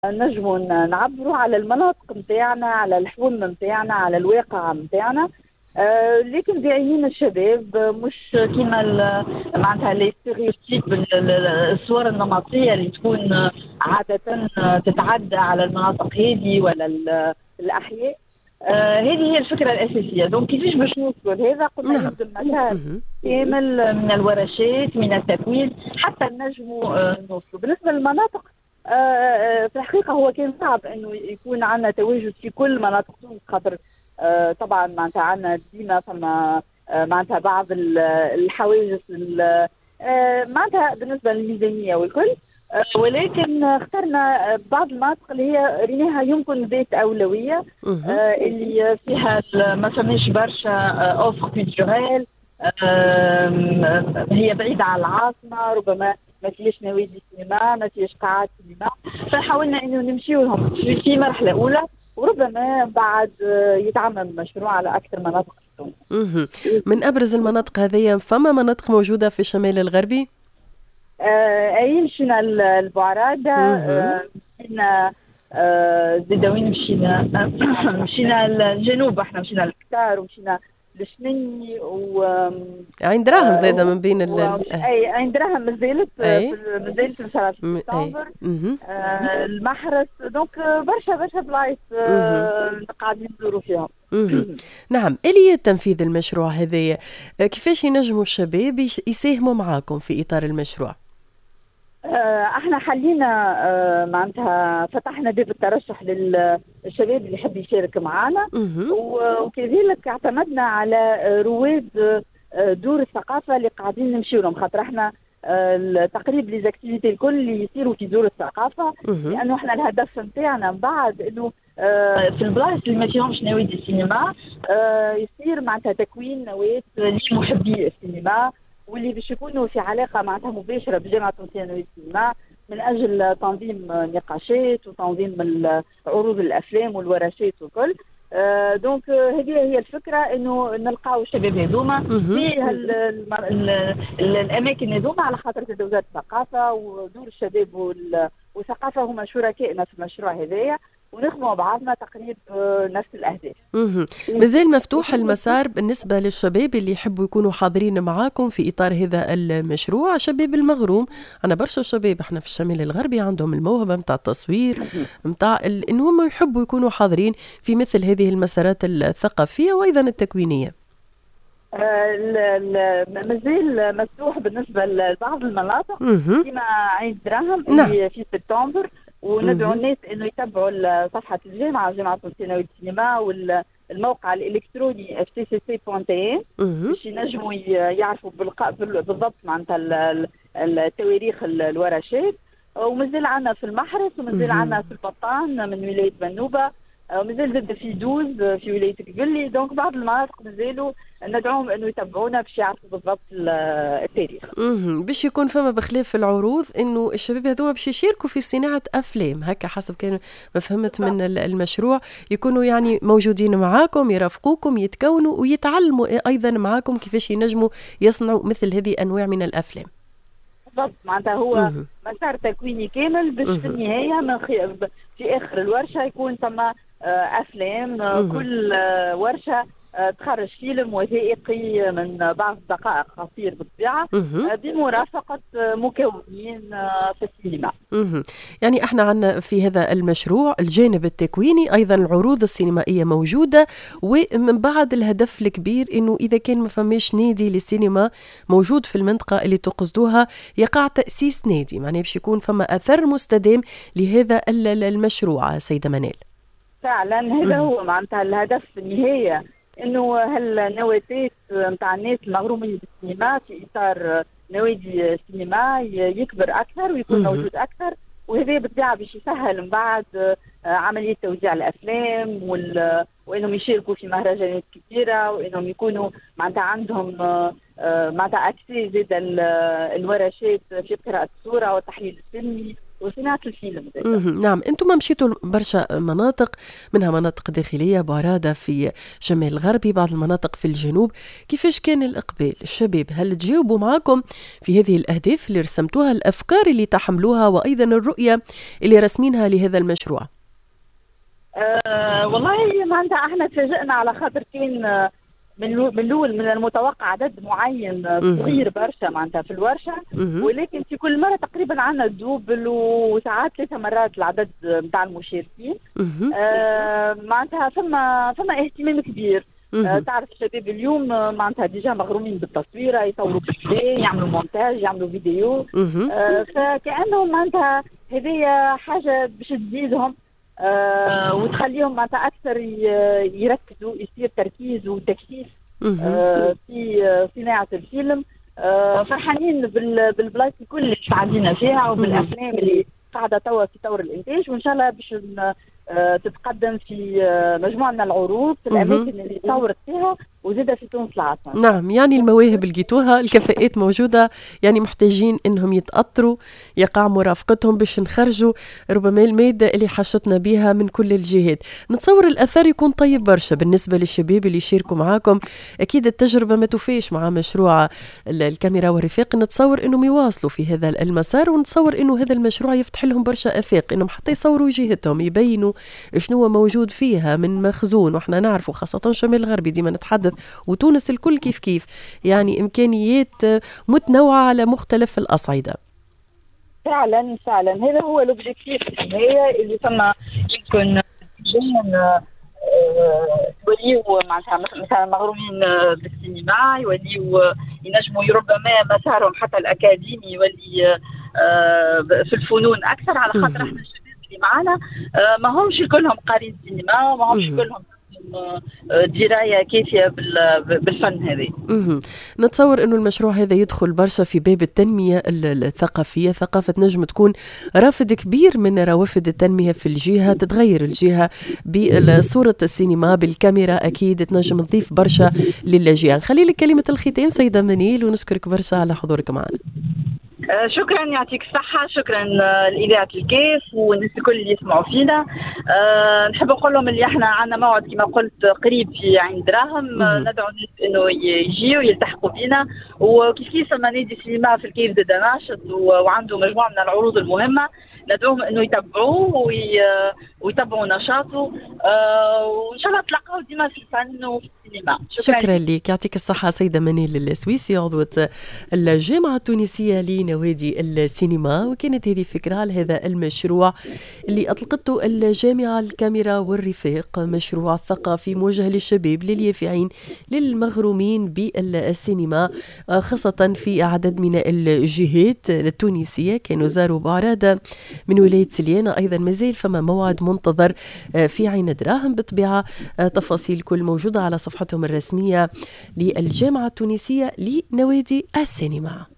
نجموا نعبروا على المناطق نتاعنا، على الحلم نتاعنا، على الواقع نتاعنا. لكن بعينين الشباب مش كيما معناتها لي ستيريوتيب، الصور النمطيه اللي تكون عاده تتعدى على المناطق هذه ولا الاحياء. هذه هي الفكره الاساسيه. دونك كيفاش باش نوصلوا لهذا؟ قلنا نعم. يلزم مسار كامل من الورشات، من التكوين، حتى نجموا نوصلوا. بالنسبه للمناطق، في الحقيقه هو كان صعب انه يكون عندنا تواجد في كل مناطق تونس، خاطر طبعا معناتها عندنا ديما فما معناتها بعض الحواجز معناتها بالنسبه للميزانيه والكل. ولكن اخترنا بعض المناطق اللي هي ريناها يمكن ذات اولويه، اللي فيها ما فماش برشا اوفر كولتوريل، هي بعيده عن العاصمه، ربما ما فيش نوادي سينما، ما فيش قاعات سينما. فحاولنا انه نمشيو لهم في مرحله اولى، وربما بعد يتعمم مشروع على اكثر مناطق في تونس. من ابرز المناطق هذه فما مناطق موجوده في الشمال الغربي؟ اي مشينا البعرادة، مشينا زيدا وين مشينا؟ مشينا الجنوب، احنا مشينا الكتار ومشينا لشني عين دراهم زايدة من بين اي عين دراهم مازالت ان شاء الله في سبتمبر. المحرس. دونك برشا بلايص قاعدين نزوروا فيهم. نعم. آلية تنفيذ المشروع هذايا كيفاش ينجموا الشباب يساهموا معاكم في إطار المشروع؟ احنا حلينا معناتها فتحنا باب الترشح للشباب اللي يحب يشارك معنا، وكذلك اعتمدنا على رواد دور الثقافه اللي قاعدين نمشيو لهم، خاطر احنا تقريب لي زاكتيفيتي الكل اللي يصيروا في دور الثقافه، لانه احنا الهدف نتاعنا من بعد انه في البلايص اللي ما فيهمش نوادي السينما يصير معناتها تكوين نواه لمحبي السينما، واللي باش يكونوا في علاقه معناتها مباشره بجامعه التونسيه للنوادي السينما من اجل تنظيم نقاشات وتنظيم عروض الافلام والورشات والكل. دونك هذه هي الفكره، انه نلقاو الشباب هذوما في الاماكن هذوما، على خاطر وزاره الثقافه ودور الشباب والثقافه هما شركائنا في المشروع هذايا، ونخدموا بعضنا تقريب نفس الاهداف. مازال مفتوح المسار بالنسبه للشباب اللي يحبوا يكونوا حاضرين معاكم في اطار هذا المشروع. شباب المغروم، انا برشا شباب احنا في الشمال الغربي عندهم الموهبه نتاع التصوير، نتاع ان هم يحبوا يكونوا حاضرين في مثل هذه المسارات الثقافيه وايضا التكوينيه. مازال مفتوح بالنسبه لبعض المناطق كما عين دراهم اللي في سبتمبر، وندعو الناس انه يتبعوا صفحه الجامعه، جامعه التونسيه للنوادي السينما، والموقع الالكتروني ftcc.tn باش ينجموا يعرفوا بالضبط معناتها التواريخ الورشات. ومازال عندنا في المحرس، ومازال عندنا في البطان من ولايه بنوبه، ومازال زاد في دوز في ولايه قبلي. دونك بعض المناطق مازالوا ندعوهم انه يتبعونا باش يعرفوا بالضبط التاريخ. باش يكون فما بخلاف العروض انه الشباب هذوما باش يشاركوا في صناعه افلام، هكا حسب كان ما فهمت من المشروع، يكونوا يعني موجودين معاكم، يرافقوكم، يتكونوا ويتعلموا ايضا معاكم كيفاش ينجموا يصنعوا مثل هذه انواع من الافلام. بالضبط، معناتها هو مسار تكويني كامل باش في النهايه في اخر الورشه يكون ثم افلام. كل ورشه تخرج فيلم وثائقي من بعض الدقائق قصير بالطبيعه بمرافقه مكونين في السينما. يعني احنا عندنا في هذا المشروع الجانب التكويني، ايضا العروض السينمائيه موجوده، ومن بعد الهدف الكبير انه اذا كان ما فماش نادي للسينما موجود في المنطقه اللي تقصدوها يقع تاسيس نادي، معناه باش يكون فما اثر مستدام لهذا المشروع. سيده منال، فعلا هذا هو معناتها الهدف في النهايه، انه هالنواتات نتاع الناس المغرومين بالسينما في اطار نوادي السينما يكبر اكثر ويكون موجود اكثر، وهذا بالطبيعه باش يسهل من بعد عمليه توزيع الافلام وانهم يشاركوا في مهرجانات كثيره، وانهم يكونوا معناتها عندهم معناتها اكسي زاد الورشات في قراءه الصوره والتحليل الفني وصناعة الفيلم. نعم، أنتم مشيتوا برشا مناطق، منها مناطق داخلية بعرادة في شمال الغربي، بعض المناطق في الجنوب. كيفاش كان الإقبال الشباب؟ هل تجاوبوا معكم في هذه الأهداف اللي رسمتوها، الأفكار اللي تحملوها، وأيضا الرؤية اللي رسمينها لهذا المشروع؟ والله معناتها احنا تفاجئنا على خاطر كان من الاول من المتوقع عدد معين صغير برشا معناتها في الورشه، ولكن في كل مره تقريبا عندنا دوبل وساعات 3 مرات العدد نتاع المشاركين. معناتها فما اهتمام كبير. تعرف الشباب اليوم معناتها ديجا مغرومين بالتصوير، يصوروا فيديو، يعملوا مونتاج، يعملوا فيديو. فكأنهم معناتها هذه حاجه باش تزيدهم وتخليهم معناتها اكثر يركزوا، يصير تركيز وتكثيف في صناعه الفيلم. فرحانين بالبلايص الكل اللي قاعدين فيها وبالافلام اللي قاعده توا في طور الانتاج، وان شاء الله باش تتقدم في مجموعه من العروض في الاماكن اللي صورت فيها وزيدا في تونس العاصمه. نعم، يعني المواهب لقيتوها، الكفاءات موجوده، يعني محتاجين انهم يتاطروا، يقع مرافقتهم باش نخرجوا ربما الماده اللي حشتنا بها من كل الجهات. نتصور الاثر يكون طيب برشا بالنسبه للشباب اللي يشاركوا معاكم. اكيد التجربه ما توفيش مع مشروع الكاميرا والرفاق، نتصور انهم يواصلوا في هذا المسار، ونتصور انه هذا المشروع يفتح لهم برشا افاق انهم حتى يصوروا جهتهم، يبينوا شنو موجود فيها من مخزون. واحنا نعرفوا خاصه شمال الغربي ديما نتحدث، وتونس الكل كيف يعني إمكانيات متنوعة على مختلف الأصعدة. فعلا هذا هو الأوبجيكتيف النهاية اللي ثم يمكن يوليوا معناتها مثلا مغرومين بالسينما، يوليوا ينجموا ربما مسارهم حتى الأكاديمي يولي في الفنون أكثر، على خاطر احنا الشباب اللي معنا ما همش كلهم قارين سينما، ما همش كلهم درايه كافيه بالفن هذه. نتصور انه المشروع هذا يدخل برشا في باب التنميه الثقافيه. ثقافه نجم تكون رافد كبير من روافد التنميه في الجهه، تتغير الجهه بصوره السينما بالكاميرا، اكيد تنجم تضيف برشا للجهه. نخلي لك كلمه الختام سيده منيل، ونشكرك برشا على حضورك معنا. شكرا، يعطيك الصحة. شكرا لإذاعة الكاس والناس الكل اللي يسمعوا فينا. نحب نقول لهم اللي احنا عندنا موعد كما قلت قريب في عين دراهم. ندعو الناس انه يجيوا يلتحقوا بينا، وكيف ما نادي سينما في الكيف زاد ناشط وعنده مجموعة من العروض المهمة، ندعوهم انه يتبعوه ويتبعوا نشاطه، وان شاء الله تلقاو ديما في الفن وفي السينما. شكرا لك، يعطيك الصحة سيدة منيل السويسي، عضوة الجامعة التونسية لنوادي السينما. وكانت هذه فكرة على هذا المشروع اللي أطلقته الجامعة الكاميرا والرفاق، مشروع ثقافي موجه للشباب، لليافعين، للمغرومين بالسينما، خاصة في عدد من الجهات التونسية. كانوا زاروا بعرادة من ولاية سليانة، أيضا مازال فما موعد منتظر في عين دراهم. بالطبيعة تفاصيل كل موجودة على صفحتهم الرسمية للجامعة التونسية لنوادي السينما.